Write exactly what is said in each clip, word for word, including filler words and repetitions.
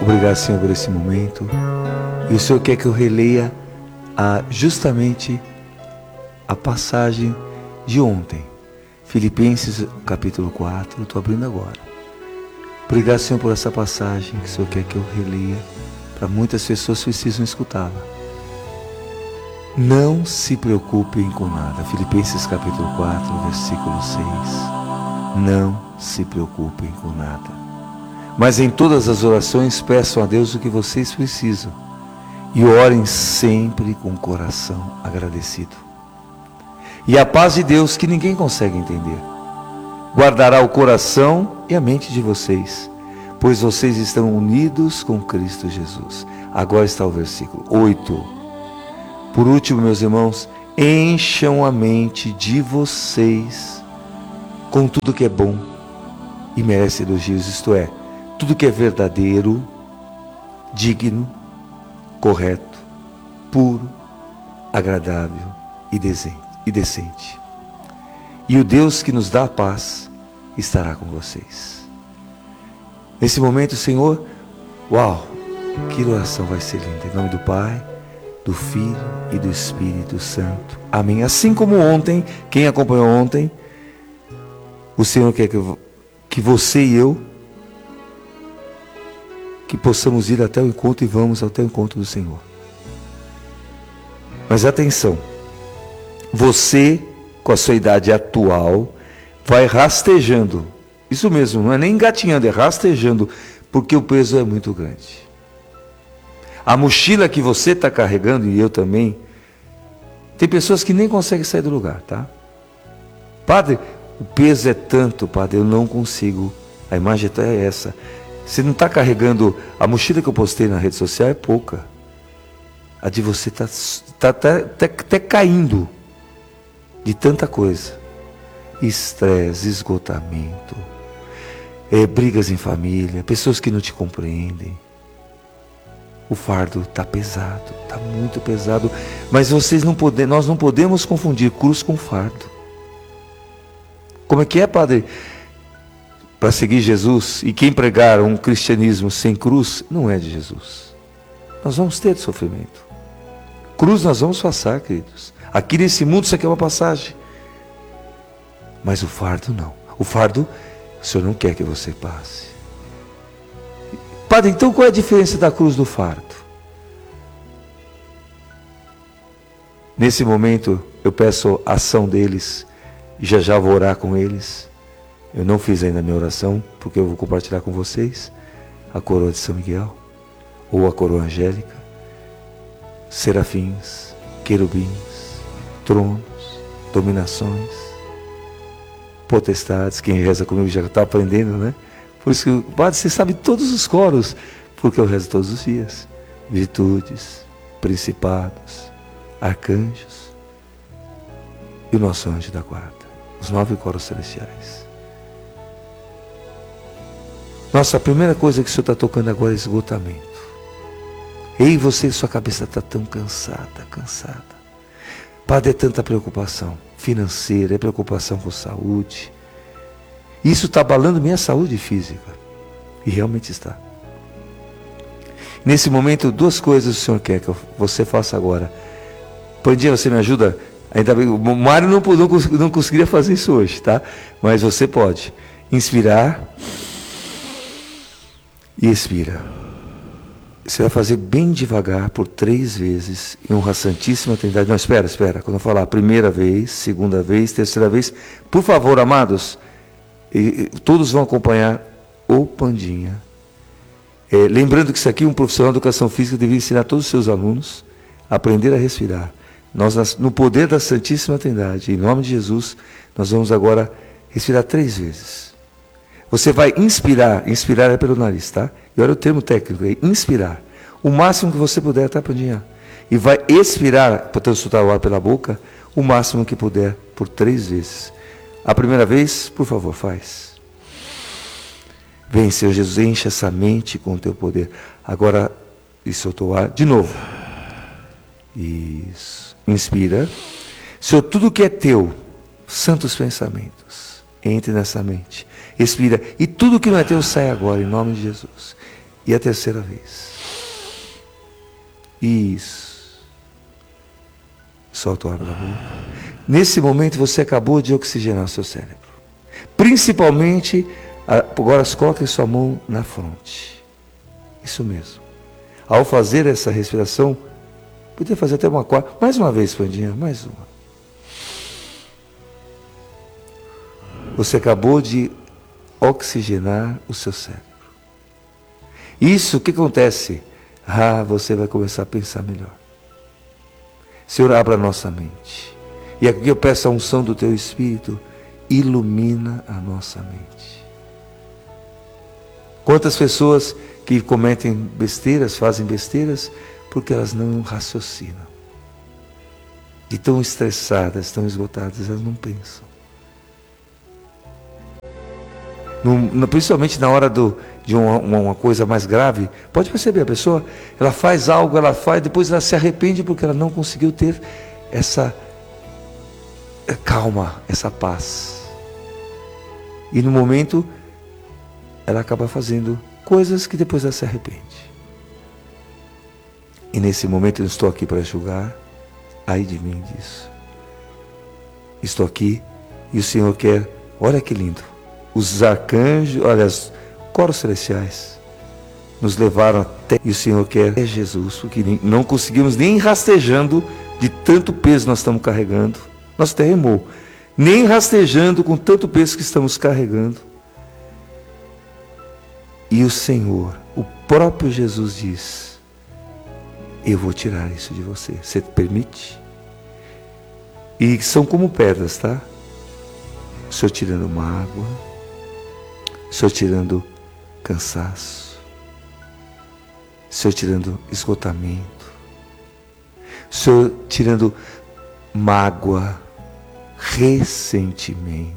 Obrigado, Senhor, por esse momento. E o Senhor quer que eu releia a, justamente a passagem de ontem. Filipenses capítulo quatro, estou abrindo agora. Obrigado, Senhor, por essa passagem que o Senhor quer que eu releia. Para muitas pessoas precisam escutá-la. Não se preocupem com nada. Filipenses capítulo quatro, versículo seis. Não se preocupem com nada. Mas em todas as orações peçam a Deus o que vocês precisam. E orem sempre com o coração agradecido. E a paz de Deus, que ninguém consegue entender, guardará o coração e a mente de vocês, pois vocês estão unidos com Cristo Jesus. Agora está o versículo oito. Por último, meus irmãos, encham a mente de vocês com tudo que é bom e merece elogios, isto é, tudo que é verdadeiro, digno, correto, puro, agradável e decente. E o Deus que nos dá a paz estará com vocês. Nesse momento, Senhor, uau, que oração vai ser linda. Em nome do Pai, do Filho e do Espírito Santo. Amém. Assim como ontem, quem acompanhou ontem, o Senhor quer que, eu, que você e eu, que possamos ir até o encontro e vamos até o encontro do Senhor. Mas atenção, você, com a sua idade atual, vai rastejando. Isso mesmo, não é nem engatinhando, é rastejando, porque o peso é muito grande. A mochila que você está carregando, e eu também, tem pessoas que nem conseguem sair do lugar, tá? Padre, o peso é tanto, padre, eu não consigo. A imagem é essa. Você não está carregando, a mochila que eu postei na rede social é pouca. A de você está tá, tá, tá, tá caindo de tanta coisa. Estresse, esgotamento, é, brigas em família, pessoas que não te compreendem. O fardo está pesado, está muito pesado. Mas vocês não podem, nós não podemos confundir cruz com fardo. Como é que é, padre? Para seguir Jesus, e quem pregar um cristianismo sem cruz, não é de Jesus. Nós vamos ter sofrimento. Cruz nós vamos passar, queridos. Aqui nesse mundo isso aqui é uma passagem. Mas o fardo não. O fardo, o Senhor não quer que você passe. Padre, então qual é a diferença da cruz do fardo? Nesse momento, eu peço a ação deles, e já já vou orar com eles. Eu não fiz ainda a minha oração, porque eu vou compartilhar com vocês a coroa de São Miguel, ou a coroa angélica, serafins, querubins, tronos, dominações, potestades. Quem reza comigo já está aprendendo, né? Por isso que, padre, você sabe todos os coros, porque eu rezo todos os dias. Virtudes, principados, arcanjos e o nosso anjo da guarda, os nove coros celestiais. Nossa, a primeira coisa que o Senhor está tocando agora é esgotamento. Ei, você, sua cabeça está tão cansada, cansada. Padre, é tanta preocupação financeira, é preocupação com saúde. Isso está abalando minha saúde física. E realmente está. Nesse momento, duas coisas o Senhor quer que você faça agora. Pandinha, você me ajuda? Ainda bem, o Mário não, não, não conseguiria fazer isso hoje, tá? Mas você pode. Inspirar. E expira. Você vai fazer bem devagar por três vezes em honra à Santíssima Trindade. Não, espera, espera. Quando eu falar a primeira vez, segunda vez, terceira vez, por favor, amados, e, e, todos vão acompanhar o Pandinha. É, lembrando que isso aqui, um profissional de educação física deveria ensinar todos os seus alunos a aprender a respirar. Nós, no poder da Santíssima Trindade, em nome de Jesus, nós vamos agora respirar três vezes. Você vai inspirar, inspirar é pelo nariz, tá? E olha o termo técnico aí, inspirar. O máximo que você puder, tá, Pandinha? E vai expirar, portanto, soltar o ar pela boca, o máximo que puder, por três vezes. A primeira vez, por favor, faz. Vem, Senhor Jesus, enche essa mente com o teu poder. Agora, e soltou o ar, de novo. Isso. Inspira. Senhor, tudo que é teu, santos pensamentos, entre nessa mente. Expira. E tudo que não é teu sai agora, em nome de Jesus. E a terceira vez. Isso. Solta o ar da boca. Nesse momento você acabou de oxigenar o seu cérebro. Principalmente, agora coloque sua mão na fronte. Isso mesmo. Ao fazer essa respiração, podia fazer até uma quarta. Mais uma vez, Pandinha, mais uma. Você acabou de oxigenar o seu cérebro. Isso, o que acontece? Ah, você vai começar a pensar melhor. Senhor, abra a nossa mente. E aqui eu peço a unção do Teu Espírito, ilumina a nossa mente. Quantas pessoas que cometem besteiras, fazem besteiras, porque elas não raciocinam. E tão estressadas, tão esgotadas, elas não pensam. No, no, principalmente na hora do, de uma, uma coisa mais grave, pode perceber, a pessoa, ela faz algo, ela faz, depois ela se arrepende porque ela não conseguiu ter essa calma, essa paz. E no momento, ela acaba fazendo coisas que depois ela se arrepende. E nesse momento eu estou aqui para julgar, ai de mim disso. Estou aqui e o Senhor quer, olha que lindo, os arcanjos, olha, os coros celestiais nos levaram até, e o Senhor quer, é Jesus, porque não conseguimos nem rastejando de tanto peso nós estamos carregando, nosso terremoto, nem rastejando com tanto peso que estamos carregando. E o Senhor, o próprio Jesus diz, eu vou tirar isso de você, você permite? E são como pedras, tá? O Senhor tirando mágoa, o Senhor tirando cansaço, o Senhor tirando esgotamento, o Senhor tirando mágoa, ressentimento.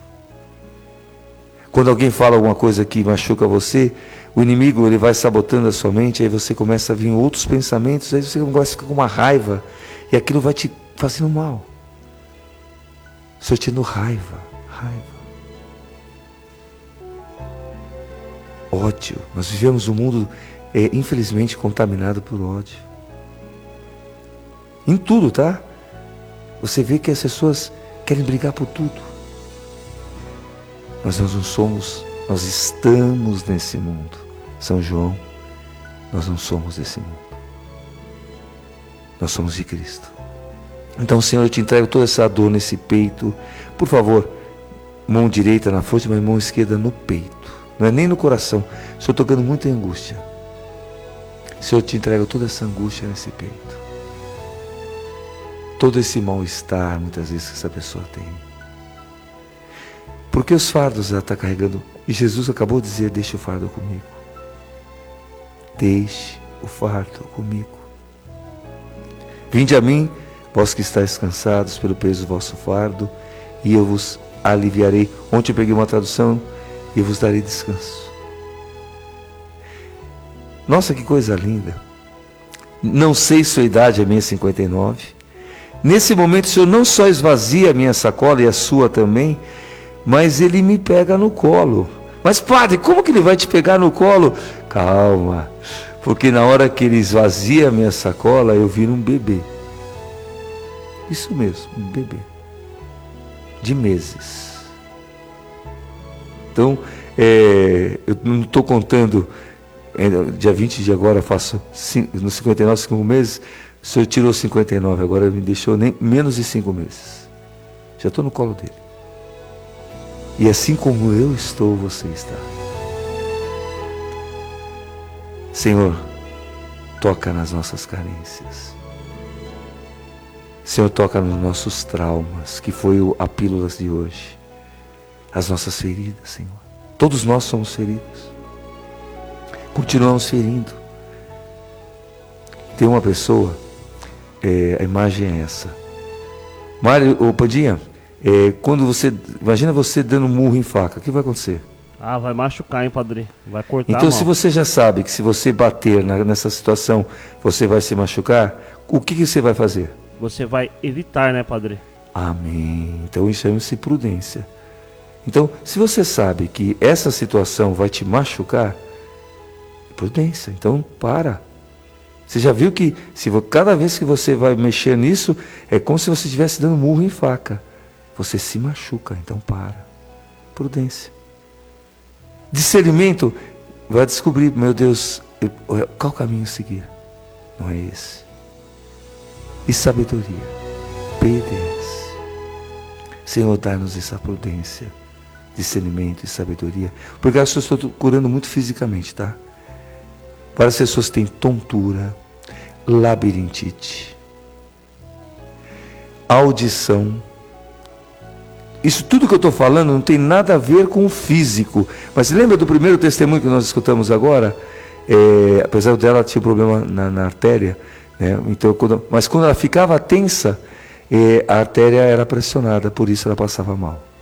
Quando alguém fala alguma coisa que machuca você, o inimigo ele vai sabotando a sua mente, aí você começa a vir outros pensamentos, aí você começa a ficar com uma raiva, e aquilo vai te fazendo mal. O Senhor tirando raiva, raiva. Ódio. Nós vivemos um mundo, é, infelizmente, contaminado por ódio. Em tudo, tá? Você vê que as pessoas querem brigar por tudo. Mas nós não somos, nós estamos nesse mundo. São João, nós não somos desse mundo. Nós somos de Cristo. Então, Senhor, eu te entrego toda essa dor nesse peito. Por favor, mão direita na fronte, mas mão esquerda no peito. Não é nem no coração. Estou tocando muita angústia. Senhor, eu te entrego toda essa angústia nesse peito. Todo esse mal-estar, muitas vezes, que essa pessoa tem. Porque os fardos ela está carregando. E Jesus acabou de dizer, deixe o fardo comigo. Deixe o fardo comigo. Vinde a mim, vós que estáis cansados pelo peso do vosso fardo, e eu vos aliviarei. Ontem eu peguei uma tradução, e eu vos darei descanso. Nossa, que coisa linda. Não sei se sua idade é minha cinquenta e nove. Nesse momento o Senhor não só esvazia a minha sacola e a sua também, mas Ele me pega no colo. Mas padre, como que Ele vai te pegar no colo? Calma, porque na hora que Ele esvazia a minha sacola, eu viro um bebê. Isso mesmo, um bebê. De meses. Então, é, eu não estou contando, é, dia vinte de agora eu faço, nos cinquenta e nove, cinco meses, o Senhor tirou cinquenta e nove, agora me deixou nem, menos de cinco meses. Já estou no colo dele. E assim como eu estou, você está. Senhor, toca nas nossas carências. Senhor, toca nos nossos traumas, que foi a pílula de hoje. As nossas feridas, Senhor. Todos nós somos feridos. Continuamos ferindo. Tem uma pessoa, é, a imagem é essa. Mário, ô Padinha, é, quando você, imagina você dando um murro em faca, o que vai acontecer? Ah, vai machucar, hein, padre? Vai cortar Então, a mão. se você já sabe que se você bater na, nessa situação, você vai se machucar, o que, que você vai fazer? Você vai evitar, né, padre? Amém. Então, isso chama-se prudência. Então, se você sabe que essa situação vai te machucar, prudência. Então, para. Você já viu que se vo- cada vez que você vai mexer nisso, é como se você estivesse dando murro em faca. Você se machuca, então para. Prudência. Discernimento, vai descobrir, meu Deus, eu- qual caminho seguir? Não é esse. E sabedoria, P D S. Senhor, dá-nos essa prudência, discernimento e sabedoria. Porque as pessoas estão curando muito fisicamente, tá? Várias pessoas têm tontura, labirintite, audição. Isso tudo que eu estou falando não tem nada a ver com o físico. Mas lembra do primeiro testemunho que nós escutamos agora? É, apesar dela tinha problema na, na artéria, né? Então, quando, mas quando ela ficava tensa, é, a artéria era pressionada, por isso ela passava mal.